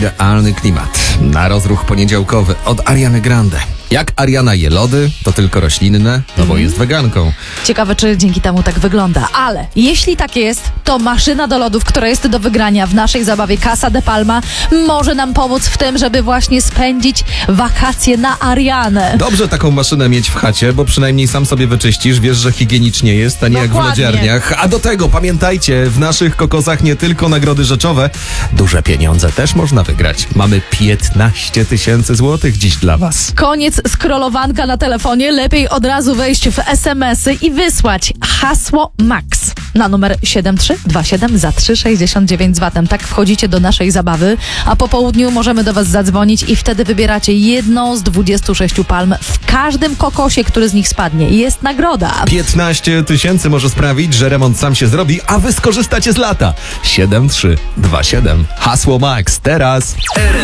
idealny klimat na rozruch poniedziałkowy od Ariany Grande. Jak Ariana je lody, to tylko roślinne, no bo jest weganką. Ciekawe, czy dzięki temu tak wygląda. Ale jeśli tak jest, to maszyna do lodów, która jest do wygrania w naszej zabawie Casa de Palma, może nam pomóc w tym, żeby właśnie spędzić wakacje na Arianę. Dobrze taką maszynę mieć w chacie, bo przynajmniej sam sobie wyczyścisz, wiesz, że higienicznie jest, a nie jak w Dokładnie. lodziarniach. A do tego pamiętajcie, w naszych kokosach nie tylko nagrody rzeczowe, duże pieniądze też można wygrać. Mamy 15 000 złotych dziś dla was. Koniec scrollowanka na telefonie. Lepiej od razu wejść w SMS-y i wysłać hasło MAX na numer 7327 za 3,69 zł. Tak wchodzicie do naszej zabawy, a po południu możemy do was zadzwonić i wtedy wybieracie jedną z 26 palm. W każdym kokosie, który z nich spadnie, jest nagroda. 15 000 może sprawić, że remont sam się zrobi, a wy skorzystacie z lata. 7327. Hasło MAX teraz.